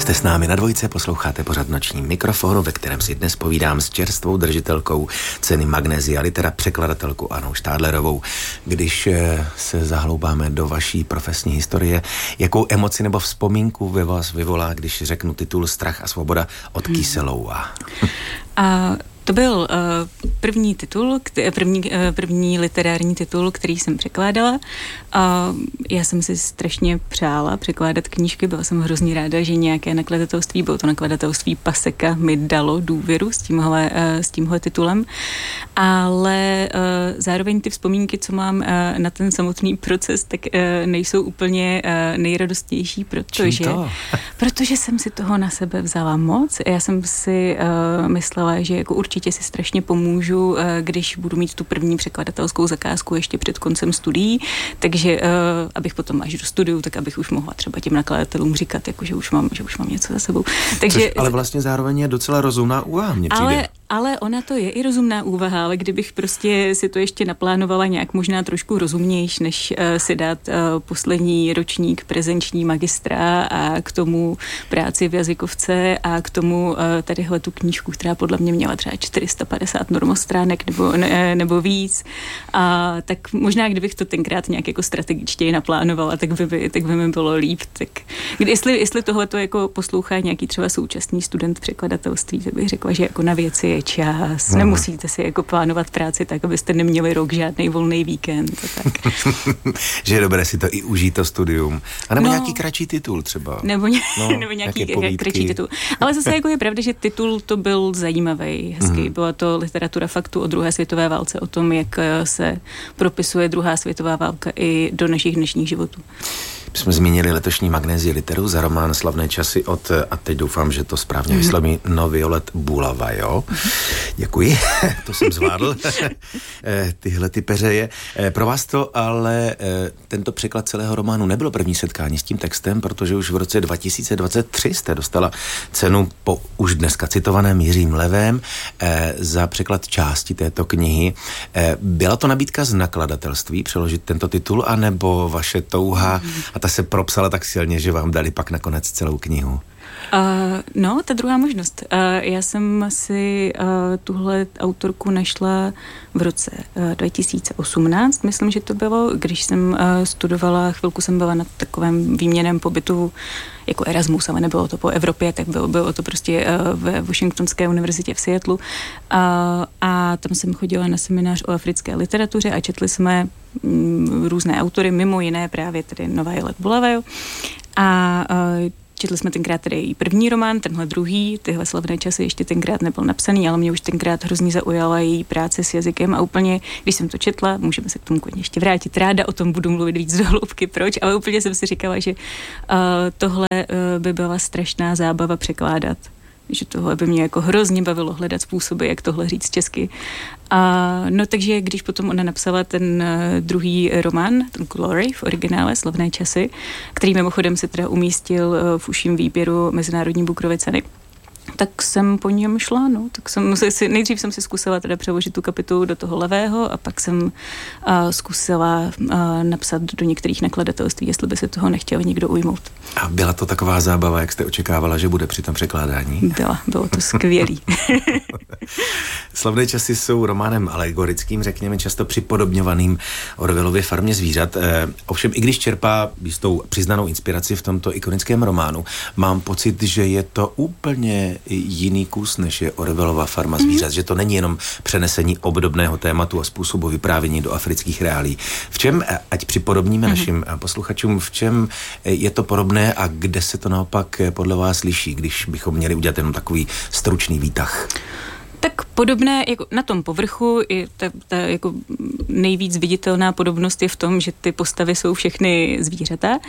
Jste s námi na Dvojce, posloucháte pořad Noční mikrofonu, ve kterém si dnes povídám s čerstvou držitelkou ceny Magnesia Litera, překladatelkou Annou Štádlerovou. Když se zahloubáme do vaší profesní historie, jakou emoci nebo vzpomínku ve vás vyvolá, když řeknu titul Strach a svoboda od Kyseloua? To byl první titul, první literární titul, který jsem překládala. Já jsem si strašně přála překládat knížky, byla jsem hrozně ráda, že nějaké nakladatelství, bylo to nakladatelství Paseka, mi dalo důvěru s tímhle titulem, ale zároveň ty vzpomínky, co mám na ten samotný proces, tak nejsou úplně nejradostnější, protože jsem si toho na sebe vzala moc. Já jsem si myslela, že jako určitě si strašně pomůžu, když budu mít tu první překladatelskou zakázku ještě před koncem studií, takže abych potom až do studiu, tak abych už mohla třeba těm nakladatelům říkat, jako, že už mám něco za sebou. Takže, ale vlastně zároveň je docela rozumná úvaha, mně přijde. Ale ona to je i rozumná úvaha, ale kdybych prostě si to ještě naplánovala nějak možná trošku rozumnější, než si dát poslední ročník prezenční magistra a k tomu práci v jazykovce a k tomu tadyhle tu knížku, která podle mě měla třeba 450 normostránek nebo víc. Tak možná, kdybych to tenkrát nějak jako strategičtěji naplánovala, tak by mi bylo líp. Tak jestli tohleto jako poslouchá nějaký třeba současný student překladatelství, tak bych řekla, že jako na věci je čas. Nemusíte si jako plánovat práci tak, abyste neměli rok žádný volný víkend. Tak. Že je dobré si to i užít, to studium. A nebo nějaký kratší titul třeba. Nebo nějaký kratší titul. Ale zase jako je pravda, že titul to byl zajímavý, hezký. Byla to literatura faktu o druhé světové válce, o tom, jak se propisuje druhá světová válka i do našich dnešních životů. My jsme zmínili letošní Magnesia Literu za román Slavné časy od, a teď doufám, že to správně vyslovím, Violet Bulava, jo? Děkuji, to jsem zvládl. Tyhle ty peřeje. Pro vás to ale tento překlad celého románu nebylo první setkání s tím textem, protože už v roce 2023 jste dostala cenu po už dneska citovaném Jiřím Levém za překlad části této knihy. Byla to nabídka z nakladatelství přeložit tento titul, anebo vaše touha a ta se propsala tak silně, že vám dali pak nakonec celou knihu? Ta druhá možnost. Já jsem si tuhle autorku našla v roce 2018, myslím, že to bylo, když jsem studovala, chvilku jsem byla na takovém výměnném pobytu jako Erasmus, ale nebylo to po Evropě, tak bylo to prostě ve Washingtonské univerzitě v Seattlu a tam jsem chodila na seminář o africké literatuře a četli jsme různé autory, mimo jiné právě tedy Violet Bulava a četli jsme tenkrát tedy její první román, tenhle druhý, tyhle Slavné časy ještě tenkrát nebyl napsaný, ale mě už tenkrát hrozně zaujala její práce s jazykem a úplně, když jsem to četla, můžeme se k tomu ještě vrátit, ráda o tom budu mluvit víc do hloubky, proč, ale úplně jsem si říkala, že tohle by byla strašná zábava překládat. Že tohle by mě jako hrozně bavilo hledat způsoby, jak tohle říct česky. Takže když potom ona napsala ten druhý román, ten Glory v originále, Slavné časy, který mimochodem se teda umístil v užším výběru Mezinárodní Bookerovy ceny, tak jsem po něm šla, tak nejdřív jsem si zkusila teda přeložit tu kapitolu do toho levého a pak jsem zkusila napsat do některých nakladatelství, jestli by se toho nechtěl někdo ujmout. A byla to taková zábava, jak jste očekávala, že bude při tom překládání? Bylo to skvělý. Slavné časy jsou románem alegorickým, řekněme často připodobňovaným Orwellově Farmě zvířat. Ovšem, i když čerpá jistou přiznanou inspiraci v tomto ikonickém románu, mám pocit, že je to úplně jiný kus, než je Orwellova Farma zvířat, že to není jenom přenesení obdobného tématu a způsobu vyprávění do afrických reálí. V čem, ať připodobníme našim posluchačům, v čem je to podobné a kde se to naopak podle vás liší, když bychom měli udělat jenom takový stručný výtah? Tak podobné, jako na tom povrchu, ta jako nejvíc viditelná podobnost je v tom, že ty postavy jsou všechny zvířata.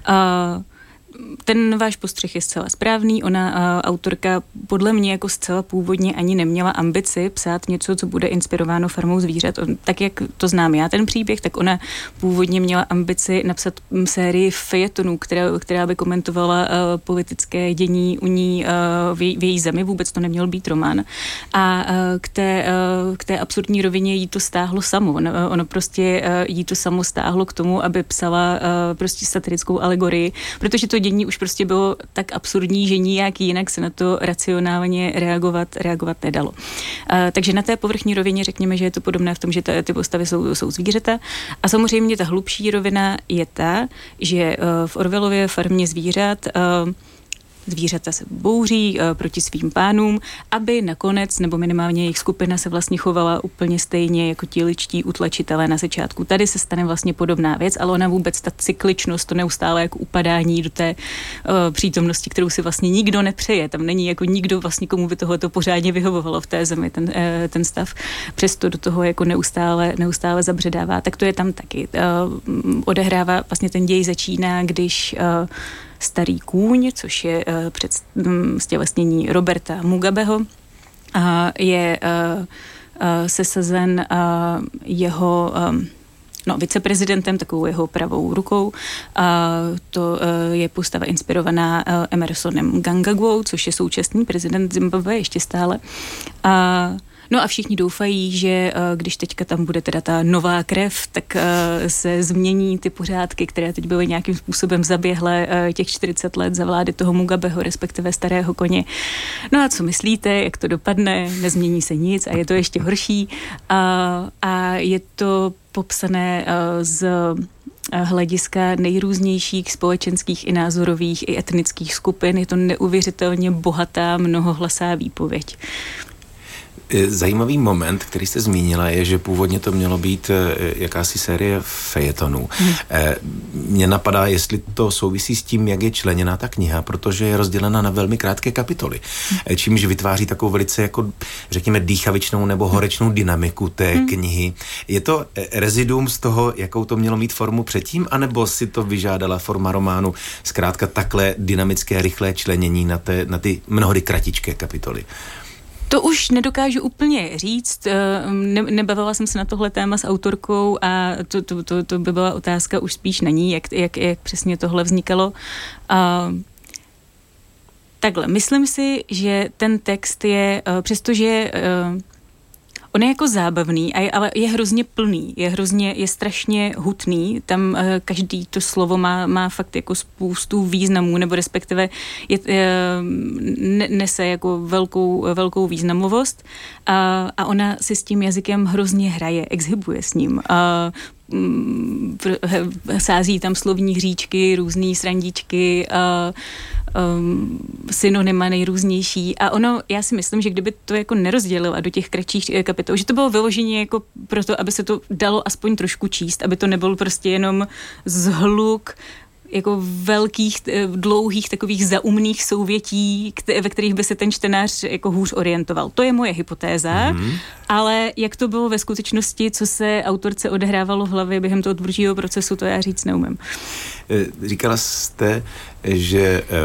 Ten váš postřeh je zcela správný. Ona, autorka, podle mě jako zcela původně ani neměla ambici psát něco, co bude inspirováno Farmou zvířat. Tak, jak to znám já, ten příběh, tak ona původně měla ambici napsat sérii fejetonů, která by komentovala politické dění u ní v její zemi. Vůbec to neměl být román. A k té absurdní rovině jí to stáhlo samo. Ono prostě jí to samo stáhlo k tomu, aby psala prostě satirickou alegorii, protože to dění už prostě bylo tak absurdní, že nijak jinak se na to racionálně reagovat nedalo. Takže na té povrchní rovině řekněme, že je to podobné v tom, že ty postavy jsou zvířata. A samozřejmě ta hlubší rovina je ta, že v Orwellově Farmě zvířat zvířata se bouří proti svým pánům, aby nakonec, nebo minimálně jejich skupina se vlastně chovala úplně stejně jako ti ličtí utlačitelé na začátku. Tady se stane vlastně podobná věc, ale ona vůbec, ta cykličnost, to neustále jako upadání do té přítomnosti, kterou si vlastně nikdo nepřeje. Tam není jako nikdo vlastně, komu by tohleto pořádně vyhovovalo v té zemi, ten stav. Přesto do toho jako neustále zabředává. Tak to je tam taky. Odehrává, vlastně ten děj začíná, když starý kůň, což je stělesnění Roberta Mugabeho, je sesazen jeho viceprezidentem, takovou jeho pravou rukou. To je postava inspirovaná Emersonem Mnangagwou, což je současný prezident Zimbabwe ještě stále. No a všichni doufají, že když teďka tam bude teda ta nová krev, tak se změní ty pořádky, které teď byly nějakým způsobem zaběhlé těch 40 let za vlády toho Mugabeho, respektive starého koně. No a co myslíte, jak to dopadne? Nezmění se nic a je to ještě horší. A je to popsané z hlediska nejrůznějších společenských i názorových i etnických skupin. Je to neuvěřitelně bohatá, mnohohlasá výpověď. Zajímavý moment, který jste zmínila, je, že původně to mělo být jakási série fejetonů. Mně napadá, jestli to souvisí s tím, jak je členěná ta kniha, protože je rozdělena na velmi krátké kapitoly, čímž vytváří takovou velice, jako řekněme, dýchavičnou nebo horečnou dynamiku té knihy. Je to reziduum z toho, jakou to mělo mít formu předtím, anebo si to vyžádala forma románu zkrátka takhle dynamické, rychlé členění na ty mnohdy kratičké kapitoly? To už nedokážu úplně říct, nebavila jsem se na tohle téma s autorkou a to by byla otázka už spíš na ní, jak přesně tohle vznikalo. Takhle, myslím si, že ten text je, přestože on je jako zábavný, ale je hrozně plný, je strašně hutný, tam každý to slovo má fakt jako spoustu významů, nebo respektive nese jako velkou významovost a ona si s tím jazykem hrozně hraje, exhibuje s ním. Sází tam slovní hříčky, různý srandičky, synonyma nejrůznější a já si myslím, že kdyby to jako nerozdělila do těch kratších kapitol, že to bylo vyloženě jako proto, aby se to dalo aspoň trošku číst, aby to nebyl prostě jenom zhluk jako velkých, dlouhých takových zaumných souvětí, ve kterých by se ten čtenář jako hůř orientoval. To je moje hypotéza, ale jak to bylo ve skutečnosti, co se autorce odehrávalo v hlavě během toho tvůrčího procesu, to já říct neumím. Říkala jste, že